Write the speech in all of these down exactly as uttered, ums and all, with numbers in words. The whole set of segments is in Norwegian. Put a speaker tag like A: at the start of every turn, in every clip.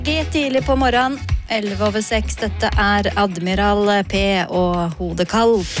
A: G tidlig på morgen, elleve over seks. Dette er Admiral P og Hodet kaldt.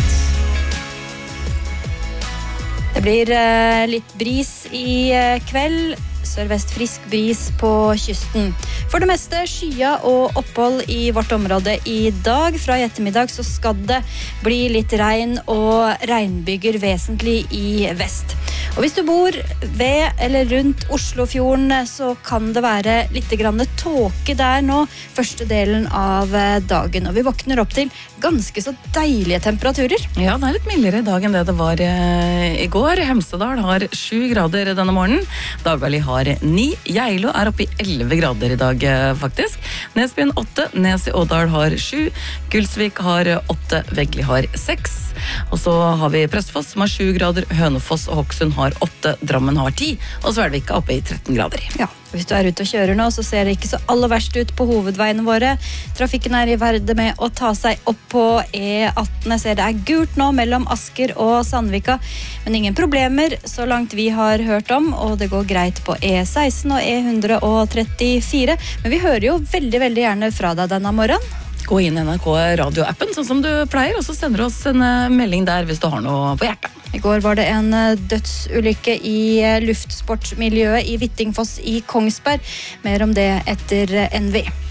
A: Det blir eh, litt bris i eh, kveld. Sørvest frisk bris på kysten. For det meste skya og opphold i vårt område i dag. Fra i ettermiddag så skal det bli litt regn og regnbyger vesentlig i vest. Og hvis du bor ved eller rundt Oslofjorden, så kan det være litt grann tåke der nå, første delen av dagen. Og vi våkner opp til ganske så deilige temperaturer.
B: Ja, det er litt mildere i dag enn det det var i går. Hemsedal har sju grader denne morgenen. Dagværlig har ni. Geilo er oppe i elleve grader i dag, faktisk. Nesbyen åtte. Nes i Ådal har sju. Gulsvik har åtte. Vegli har seks. Og så har vi Prestfoss som har sju grader. Hønefoss og Hokksund har åtte. Drammen har ti. Og Svelvika oppe i tretten grader.
A: Ja, hvis du er ute og kjører nå, så ser det ikke så aller verst ut på hovedveiene våre. Trafikken er i verde med å ta seg opp på E atten. Jeg ser det er gult nå mellom Asker og Sandvika, men ingen problemer så langt vi har hørt om, og det går greit på E seksten og E ett trettifire. Men vi hører jo veldig, veldig gjerne fra deg denne morgenen.
B: Gå inn i N R K radioappen, sånn som du pleier, og så sender du oss en melding der hvis du har noe på hjertet.
A: I går var det en dødsulykke i luftsportmiljøet i Hvittingfoss i Kongsberg. Mer om det etter N V.